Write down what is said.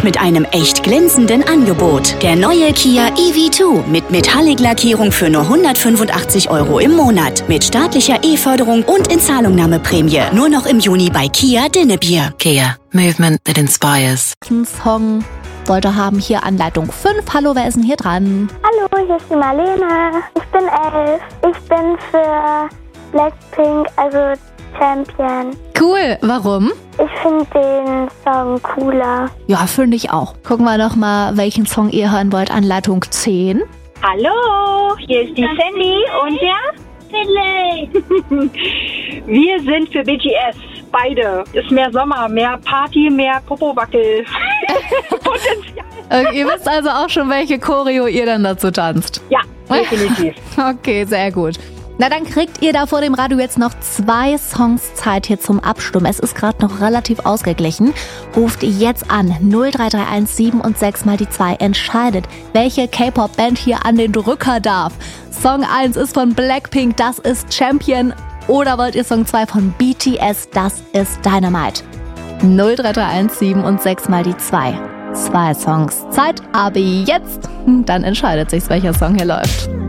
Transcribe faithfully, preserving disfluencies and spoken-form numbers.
und mit einem echt glänzenden Angebot. Der neue Kia E V zwei mit Metallic-Lackierung für nur hundertfünfundachtzig Euro im Monat. Mit staatlicher E-Förderung und Inzahlungnahmeprämie. Nur noch im Juni bei Kia Dinnebier. Kia. Movement that inspires. Ein Song wollte haben, hier Anleitung fünf. Hallo, wer ist denn hier dran? Hallo, hier ist die Marlene. Ich bin elf. Ich bin für Blackpink, also Champion. Cool, warum? Ich finde den Song cooler. Ja, finde ich auch. Gucken wir doch mal, welchen Song ihr hören wollt. Anleitung zehn. Hallo, hier ist die Sandy und der Finlay. Wir sind für B T S, beide. Ist mehr Sommer, mehr Party, mehr Popowackel. Potenzial. Okay, ihr wisst also auch schon, welche Choreo ihr dann dazu tanzt. Ja, definitiv. Okay, sehr gut. Na, dann kriegt ihr da vor dem Radio jetzt noch zwei Songs Zeit hier zum Abstimmen. Es ist gerade noch relativ ausgeglichen. Ruft jetzt an null drei drei eins sieben und sechs mal die zwei. Entscheidet, welche K-Pop-Band hier an den Drücker darf. Song eins ist von Blackpink, das ist Champion. Oder wollt ihr Song zwei von B T S, das ist Dynamite. null drei drei eins sieben und sechs mal die zwei. Zwei Songs Zeit, aber jetzt, dann entscheidet sich, welcher Song hier läuft.